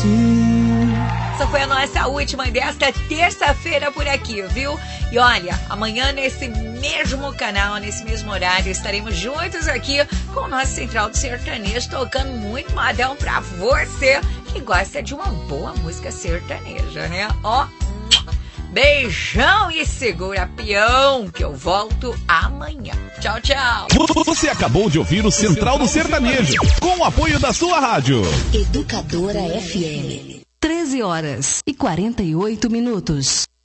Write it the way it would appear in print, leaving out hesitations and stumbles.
Essa foi a nossa última desta terça-feira por aqui, viu? E olha, amanhã nesse mesmo canal, nesse mesmo horário, estaremos juntos aqui com o nosso Central do Sertanejo, tocando muito modão pra você que gosta de uma boa música sertaneja, né? Ó, beijão e segura peão, que eu volto amanhã. Tchau, tchau. Você acabou de ouvir o Central do Sertanejo, com o apoio da sua rádio. Educadora FM. 13 horas e 48 minutos.